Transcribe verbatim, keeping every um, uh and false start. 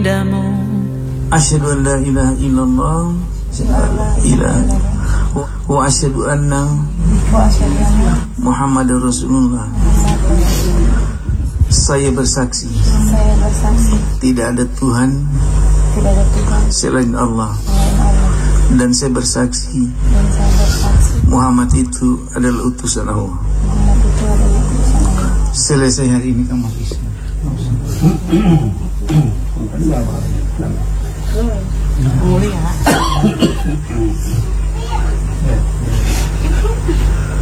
Asyhadu an la ilaha illallah ilaha wa asyhadu anna Muhammadar Rasulullah. Saya bersaksi tidak ada Tuhan selain Allah, dan saya bersaksi Muhammad itu adalah utusan Allah. Selesai hari ini kamu bisa. Mulia.